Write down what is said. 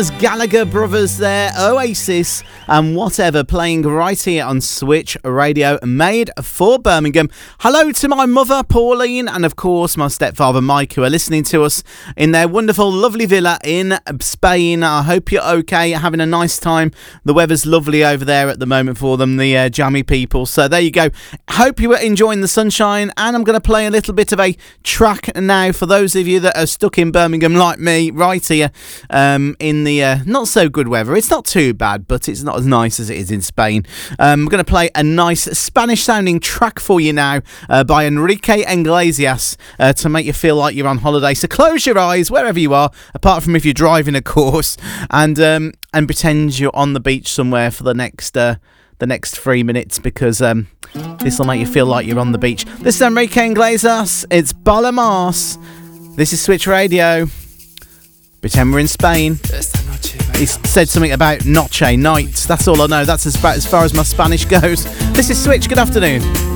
Gallagher Brothers there, Oasis and Whatever, playing right here on Switch Radio, made for Birmingham. Hello to my mother Pauline and of course my stepfather Mike, who are listening to us in their wonderful lovely villa in Spain. I hope you're okay, having a nice time. The weather's lovely over there at the moment for them, the jammy people. So there you go. Hope you were enjoying the sunshine, and I'm going to play a little bit of a track now for those of you that are stuck in Birmingham like me, right here in the not so good weather. It's not too bad, but it's not as nice as it is in Spain. I'm going to play a nice Spanish sounding track for you now by Enrique Iglesias to make you feel like you're on holiday. So close your eyes wherever you are, apart from if you're driving, of course, and pretend you're on the beach somewhere for the next 3 minutes, because this will make you feel like you're on the beach. This is Enrique Iglesias. It's Balamos. This is Switch Radio. Pretend we're in Spain. He said something about noche, nights. That's all I know. That's as far as my Spanish goes. This is Switch. Good afternoon.